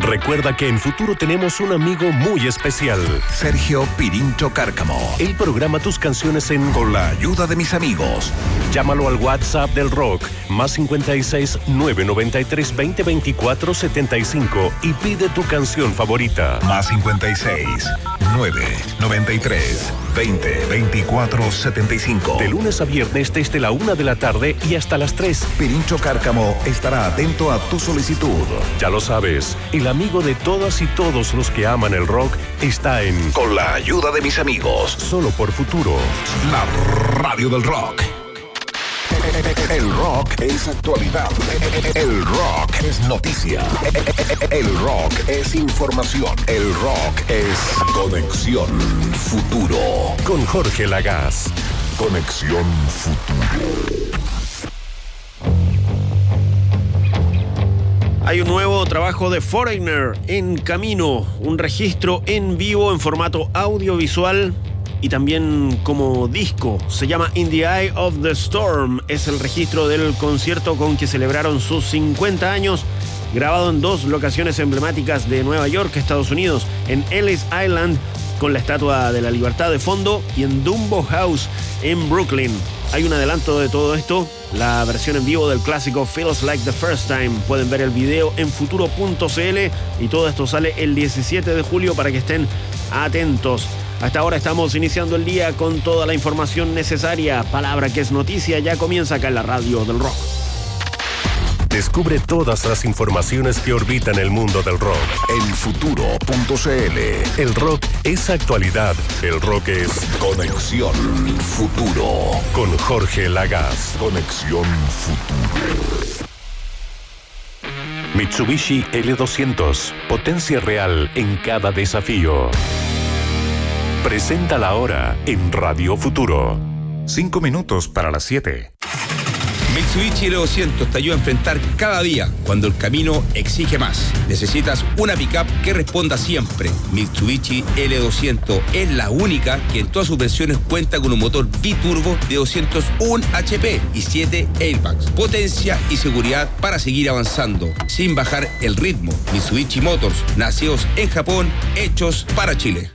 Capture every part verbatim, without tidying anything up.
Recuerda que en Futuro tenemos un amigo muy especial. Sergio Pirincho Cárcamo. Él programa tus canciones en Con la ayuda de mis amigos. Llámalo al WhatsApp del rock, más cincuenta y seis, nueve noventa y tres, veinte, veinticuatro, setenta y cinco y pide tu canción favorita. Más cincuenta y seis, nueve noventa y tres, veinte, veinticuatro, setenta y cinco. De lunes a viernes desde la una de la tarde y hasta las tres. Pirincho Cárcamo estará atento a tu solicitud. Ya lo sabes, el amigo de todas y todos los que aman el rock está en Con la ayuda de mis amigos. Solo por Futuro. La radio del rock. El rock es actualidad. El rock es noticia. El rock es información. El rock es Conexión Futuro. Con Jorge Lagaz. Conexión Futuro. Hay un nuevo trabajo de Foreigner en camino, un registro en vivo en formato audiovisual y también como disco. Se llama In the Eye of the Storm. Es el registro del concierto con que celebraron sus cincuenta años, grabado en dos locaciones emblemáticas de Nueva York, Estados Unidos, en Ellis Island con la Estatua de la Libertad de fondo y en Dumbo House en Brooklyn. Hay un adelanto de todo esto, la versión en vivo del clásico Feels Like the First Time. Pueden ver el video en futuro punto c l y todo esto sale el diecisiete de julio para que estén atentos. Hasta ahora estamos iniciando el día con toda la información necesaria. Palabra que es noticia ya comienza acá en la radio del rock. Descubre todas las informaciones que orbitan el mundo del rock en futuro punto c l. El rock es actualidad. El rock es Conexión Futuro. Con Jorge Lagaz. Conexión Futuro. Mitsubishi L doscientos. Potencia real en cada desafío. Presenta la hora en Radio Futuro. Cinco minutos para las siete. Mitsubishi L doscientos te ayuda a enfrentar cada día cuando el camino exige más. Necesitas una pickup que responda siempre. Mitsubishi L doscientos es la única que en todas sus versiones cuenta con un motor biturbo de doscientos uno H P y siete airbags. Potencia y seguridad para seguir avanzando sin bajar el ritmo. Mitsubishi Motors, nacidos en Japón, hechos para Chile.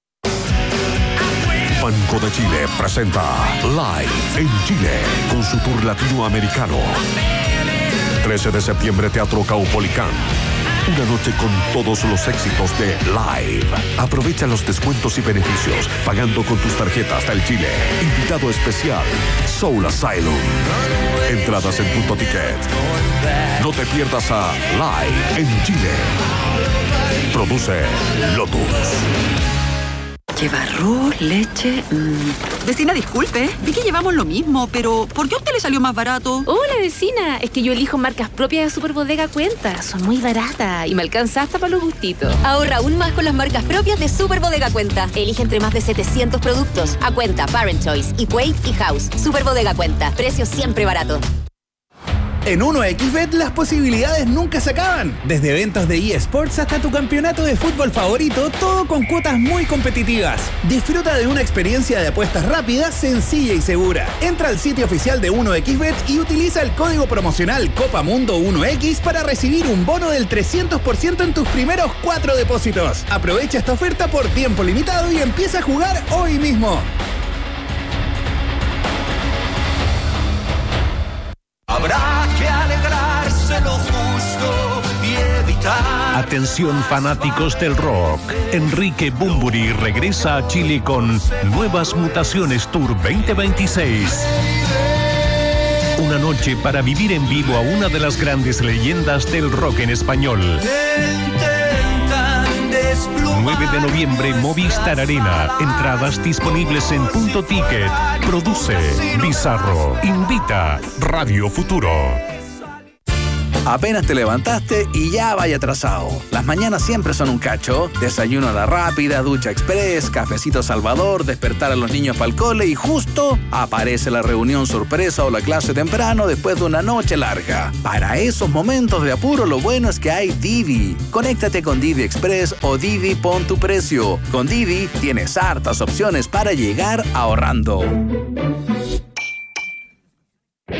Banco de Chile presenta Live en Chile con su tour latinoamericano. trece de septiembre, Teatro Caupolicán. Una noche con todos los éxitos de Live. Aprovecha los descuentos y beneficios pagando con tus tarjetas del Chile. Invitado especial, Soul Asylum. Entradas en Punto Ticket. No te pierdas a Live en Chile. Produce Lotus. Lleva arroz, leche... Mmm. Vecina, disculpe, vi que llevamos lo mismo, pero ¿por qué a usted le salió más barato? Hola, vecina, es que yo elijo marcas propias de Superbodega Cuenta. Son muy baratas y me alcanza hasta para los gustitos. Ahorra aún más con las marcas propias de Superbodega Cuenta. Elige entre más de setecientos productos. A Cuenta, Parent Choice, Equate y House. Superbodega Cuenta, precios siempre baratos. En uno equis bet las posibilidades nunca se acaban. Desde eventos de eSports hasta tu campeonato de fútbol favorito, todo con cuotas muy competitivas. Disfruta de una experiencia de apuestas rápida, sencilla y segura. Entra al sitio oficial de uno equis bet y utiliza el código promocional Copa Mundo uno equis para recibir un bono del trescientos por ciento en tus primeros cuatro depósitos. Aprovecha esta oferta por tiempo limitado y empieza a jugar hoy mismo. Habrá que alegrarse lo justo y evitar... Atención fanáticos del rock. Enrique Bunbury regresa a Chile con Nuevas Mutaciones Tour veinte veintiséis. Una noche para vivir en vivo a una de las grandes leyendas del rock en español. nueve de noviembre, Movistar Arena. Entradas disponibles en Punto Ticket. Produce Bizarro. Invita Radio Futuro. Apenas te levantaste y ya vaya atrasado. Las mañanas siempre son un cacho. Desayuno a la rápida, ducha express, cafecito Salvador, despertar a los niños para el cole y justo aparece la reunión sorpresa o la clase temprano después de una noche larga. Para esos momentos de apuro, lo bueno es que hay Didi. Conéctate con Didi Express o Didi Pon tu Precio. Con Didi tienes hartas opciones para llegar ahorrando. Si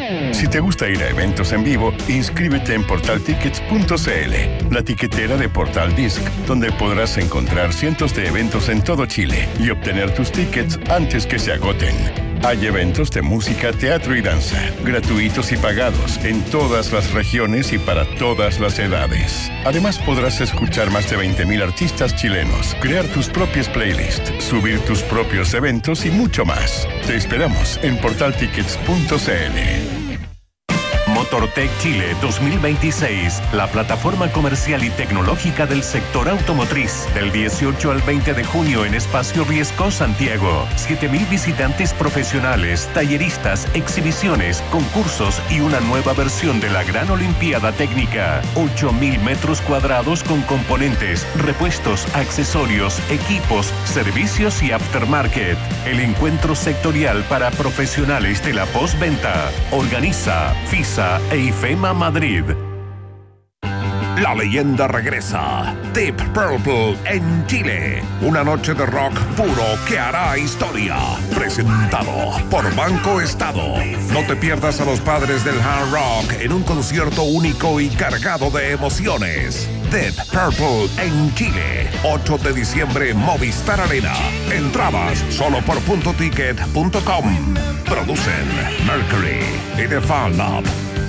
Si te gusta ir a eventos en vivo, inscríbete en portal tickets punto c l, la tiquetera de Portal Disc, donde podrás encontrar cientos de eventos en todo Chile y obtener tus tickets antes que se agoten. Hay eventos de música, teatro y danza, gratuitos y pagados, en todas las regiones y para todas las edades. Además, podrás escuchar más de veinte mil artistas chilenos, crear tus propias playlists, subir tus propios eventos y mucho más. Te esperamos en portal tickets punto c l. Motortech Chile dos mil veintiséis, la plataforma comercial y tecnológica del sector automotriz, del dieciocho al veinte de junio en Espacio Riesco, Santiago. siete mil visitantes profesionales, talleristas, exhibiciones, concursos y una nueva versión de la Gran Olimpiada Técnica. ocho mil metros cuadrados con componentes, repuestos, accesorios, equipos, servicios y aftermarket. El encuentro sectorial para profesionales de la postventa. Organiza FISA e IFEMA Madrid. La leyenda regresa. Deep Purple en Chile. Una noche de rock puro que hará historia. Presentado por Banco Estado. No te pierdas a los padres del hard rock en un concierto único y cargado de emociones. Deep Purple en Chile. ocho de diciembre, Movistar Arena. Entradas solo por punto ticket punto com. Producen Mercury y The Fan Lab.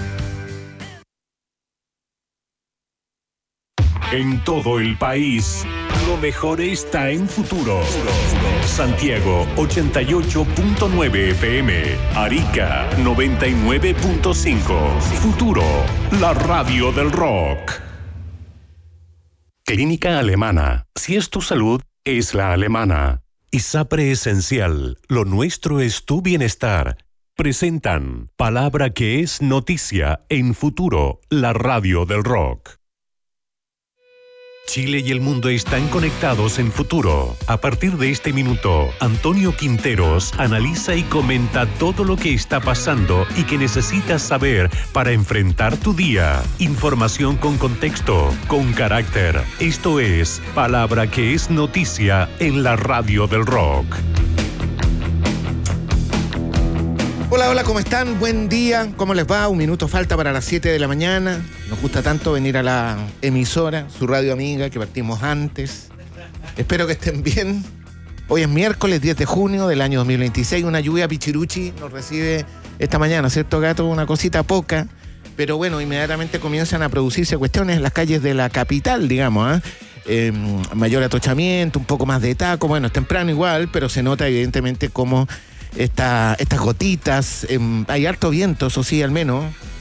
En todo el país, lo mejor está en Futuro. Santiago ochenta y ocho punto nueve F M, Arica noventa y nueve punto cinco. Futuro, la radio del rock. Clínica Alemana. Si es tu salud, es la alemana. ISAPRE Esencial. Lo nuestro es tu bienestar. Presentan Palabra que es noticia en Futuro, la radio del rock. Chile y el mundo están conectados en Futuro. A partir de este minuto, Antonio Quinteros analiza y comenta todo lo que está pasando y que necesitas saber para enfrentar tu día. Información con contexto, con carácter. Esto es Palabra que es noticia en la radio del rock. Hola, hola, ¿cómo están? Buen día, ¿cómo les va? Un minuto falta para las siete de la mañana. Nos gusta tanto venir a la emisora, su radio amiga, que partimos antes. Espero que estén bien. Hoy es miércoles diez de junio del año dos mil veintiséis. Una lluvia pichiruchi nos recibe esta mañana, ¿cierto, Gato? Una cosita poca. Pero bueno, inmediatamente comienzan a producirse cuestiones en las calles de la capital, digamos, ¿eh? Eh, mayor atochamiento, un poco más de taco. Bueno, es temprano igual, pero se nota evidentemente cómo Esta, estas gotitas, eh, hay harto viento, eso sí, al menos.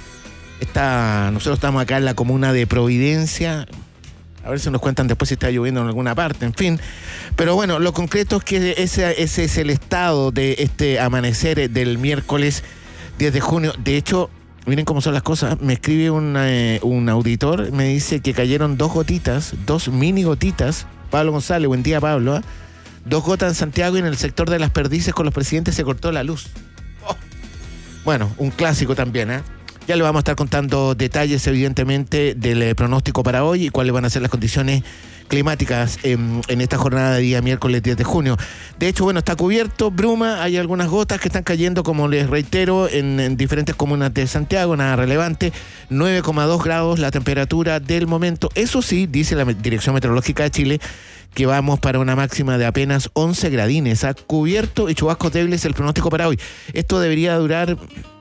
Está, nosotros estamos acá en la comuna de Providencia. A ver si nos cuentan después si está lloviendo en alguna parte, en fin. Pero bueno, lo concreto es que ese, ese es el estado de este amanecer del miércoles diez de junio. De hecho, miren cómo son las cosas. Me escribe un, eh, un auditor, me dice que cayeron dos gotitas, dos mini gotitas. Pablo González, buen día, Pablo, ¿eh? Dos gotas en Santiago y en el sector de Las Perdices con los presidentes se cortó la luz. Oh. Bueno, un clásico también, ¿eh? Ya le vamos a estar contando detalles, evidentemente, del eh, pronóstico para hoy y cuáles van a ser las condiciones climáticas eh, en esta jornada de día miércoles diez de junio. De hecho, bueno, está cubierto, bruma, hay algunas gotas que están cayendo, como les reitero, en, en diferentes comunas de Santiago, nada relevante. nueve coma dos grados la temperatura del momento. Eso sí, dice la Dirección Meteorológica de Chile, que vamos para una máxima de apenas once gradines. Ha cubierto y chubascos débiles el pronóstico para hoy. Esto debería durar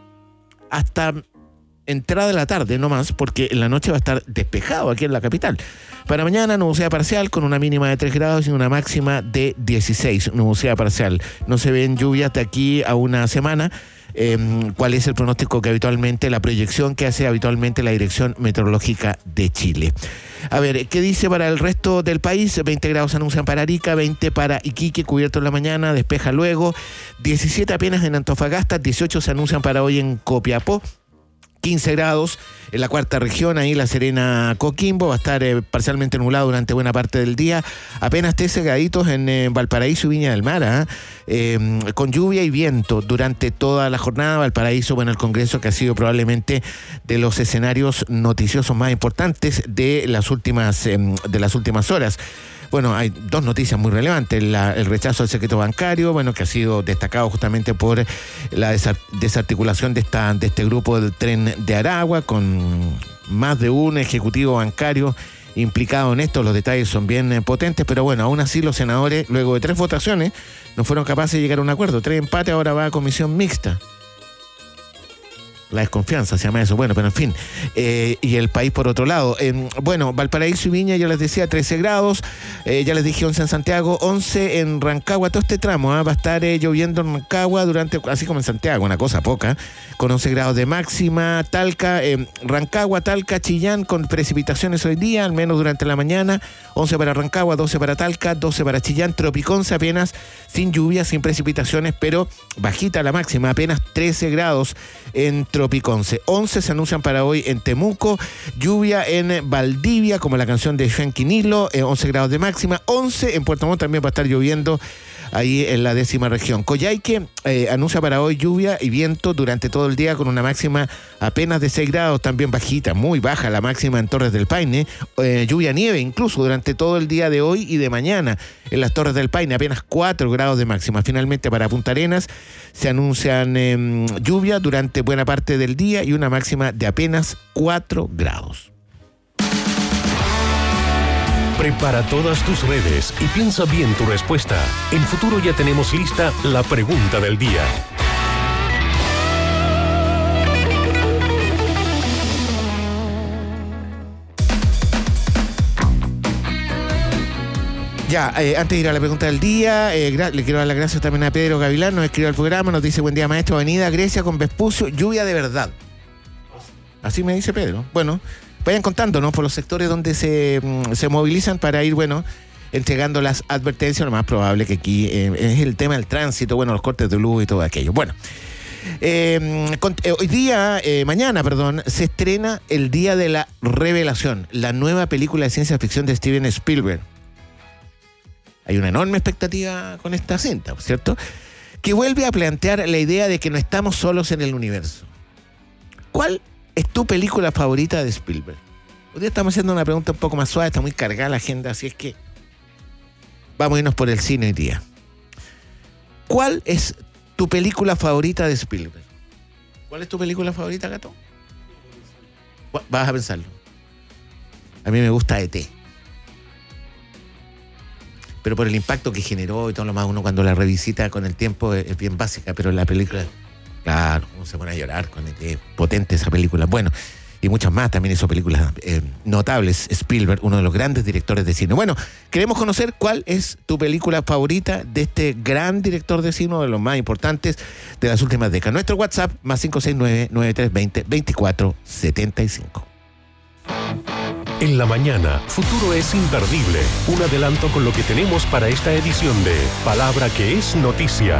hasta entrada de la tarde, no más, porque en la noche va a estar despejado aquí en la capital. Para mañana, nubosidad parcial con una mínima de tres grados y una máxima de dieciséis. Nubosidad parcial. No se ven lluvias de aquí a una semana. Eh, ¿Cuál es el pronóstico que habitualmente, la proyección que hace habitualmente la Dirección Meteorológica de Chile? A ver, ¿qué dice para el resto del país? veinte grados se anuncian para Arica, veinte para Iquique, cubierto en la mañana, despeja luego. diecisiete apenas en Antofagasta, dieciocho se anuncian para hoy en Copiapó. quince grados en la cuarta región, ahí La Serena, Coquimbo, va a estar eh, parcialmente nublado durante buena parte del día, apenas trece graditos en eh, Valparaíso y Viña del Mar, ¿eh? Eh, con lluvia y viento durante toda la jornada. Valparaíso, bueno, el Congreso que ha sido probablemente de los escenarios noticiosos más importantes de las últimas, eh, de las últimas horas. bueno, hay dos noticias muy relevantes. La, el rechazo al secreto bancario, bueno, que ha sido destacado justamente por la desa- desarticulación de, esta, de este grupo del Tren de Aragua, con más de un ejecutivo bancario implicado en esto. Los detalles son bien eh, potentes, pero bueno, aún así los senadores, luego de tres votaciones, no fueron capaces de llegar a un acuerdo. Tres empates, ahora va a comisión mixta. La desconfianza se llama eso. Bueno, pero en fin. Eh, y el país por otro lado. Eh, bueno, Valparaíso y Viña, ya les decía, trece grados. Eh, ya les dije once en Santiago, once en Rancagua. Todo este tramo ¿eh? va a estar eh, lloviendo en Rancagua durante, así como en Santiago, una cosa poca, con once grados de máxima. Talca, eh, Rancagua, Talca, Chillán, con precipitaciones hoy día, al menos durante la mañana. once para Rancagua, doce para Talca, doce para Chillán. Tropiconce apenas sin lluvia, sin precipitaciones, pero bajita la máxima, apenas trece grados en Tropiconce. once se anuncian para hoy en Temuco, lluvia en Valdivia, como la canción de Joan Quinilo, eh, once grados de máxima. once en Puerto Montt, también va a estar lloviendo ahí en la décima región. Coyhaique eh, anuncia para hoy lluvia y viento durante todo el día, con una máxima apenas de seis grados, también bajita, muy baja la máxima en Torres del Paine. Eh, lluvia, nieve incluso durante todo el día de hoy y de mañana en las Torres del Paine, apenas cuatro grados de máxima. Finalmente para Punta Arenas se anuncian eh, lluvia durante buena parte del día y una máxima de apenas cuatro grados. Prepara todas tus redes y piensa bien tu respuesta. En Futuro ya tenemos lista la pregunta del día. Ya, eh, antes de ir a la pregunta del día, eh, gra- le quiero dar las gracias también a Pedro Gavilán, nos escribió al programa, nos dice: buen día, maestro, Avenida Grecia con Vespucio, lluvia de verdad. Así me dice Pedro. Bueno, vayan contándonos por los sectores donde se, se movilizan para ir, bueno, entregando las advertencias. Lo más probable que aquí eh, es el tema del tránsito, bueno, los cortes de luz y todo aquello. Bueno, eh, con, eh, hoy día, eh, mañana, perdón, se estrena El Día de la Revelación, la nueva película de ciencia ficción de Steven Spielberg. Hay una enorme expectativa con esta cinta, ¿cierto? Que vuelve a plantear la idea de que no estamos solos en el universo. ¿Cuál es tu película favorita de Spielberg? Hoy día estamos haciendo una pregunta un poco más suave, está muy cargada la agenda, así es que vamos a irnos por el cine hoy día. ¿Cuál es tu película favorita de Spielberg? ¿Cuál es tu película favorita, Gato? Vas a pensarlo. A mí me gusta E T Pero por el impacto que generó y todo lo más, uno cuando la revisita con el tiempo es, es bien básica, pero la película, claro, uno se pone a llorar con E T, potente esa película. Bueno, y muchas más, también hizo películas eh, notables, Spielberg, uno de los grandes directores de cine. Bueno, queremos conocer cuál es tu película favorita de este gran director de cine, uno de los más importantes de las últimas décadas. Nuestro WhatsApp, más cinco seis nueve, nueve tres dos cero, veinticuatro setenta y cinco. En la mañana, Futuro es imperdible. Un adelanto con lo que tenemos para esta edición de Palabra que es Noticia.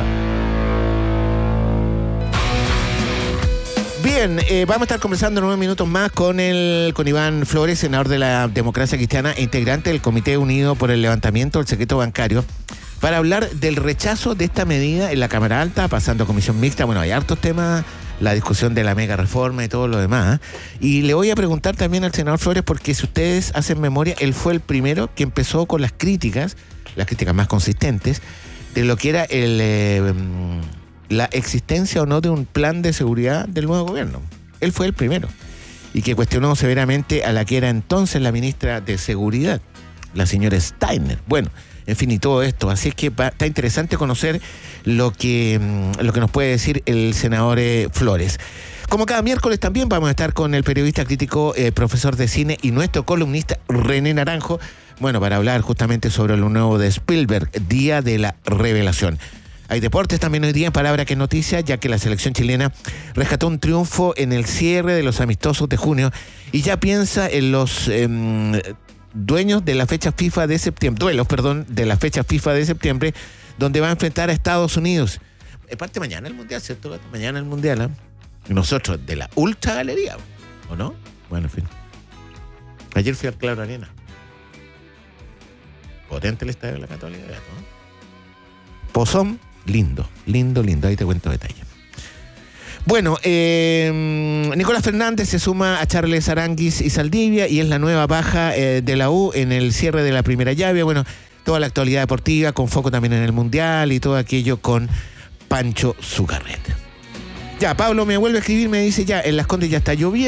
Bien, eh, vamos a estar conversando en unos minutos más con el con Iván Flores, senador de la Democracia Cristiana e integrante del Comité Unido por el Levantamiento del Secreto Bancario, para hablar del rechazo de esta medida en la Cámara Alta, pasando a Comisión Mixta. Bueno, hay hartos temas, la discusión de la mega reforma y todo lo demás. Y le voy a preguntar también al senador Flores, porque si ustedes hacen memoria, él fue el primero que empezó con las críticas, las críticas más consistentes, de lo que era el... Eh, la existencia o no de un plan de seguridad del nuevo gobierno. Él fue el primero. Y que cuestionó severamente a la que era entonces la ministra de Seguridad, la señora Steiner. Bueno, en fin, y todo esto. Así es que va, está interesante conocer lo que, lo que nos puede decir el senador eh, Flores. Como cada miércoles también vamos a estar con el periodista crítico, eh, profesor de cine y nuestro columnista René Naranjo, bueno, para hablar justamente sobre lo nuevo de Spielberg, Día de la Revelación. Hay deportes también hoy día en Palabra que es Noticia, ya que la selección chilena rescató un triunfo en el cierre de los amistosos de junio y ya piensa en los eh, dueños de la fecha FIFA de septiembre, duelos, perdón, de la fecha FIFA de septiembre, donde va a enfrentar a Estados Unidos. Es parte mañana el Mundial, ¿cierto? Mañana el Mundial, ¿eh? Y nosotros de la Ultra Galería, ¿o no? Bueno, en fin. Ayer fui al Claro Arena. Potente el estadio de la Católica, ¿no? Pozón. Lindo, lindo, lindo. Ahí te cuento detalles. Bueno, eh, Nicolás Fernández se suma a Charles Aranguis y Saldivia y es la nueva baja eh, de la U en el cierre de la primera llave. Bueno, toda la actualidad deportiva con foco también en el Mundial y todo aquello con Pancho Zucarret. Ya, Pablo me vuelve a escribir, me dice ya, en Las Condes ya está lloviendo.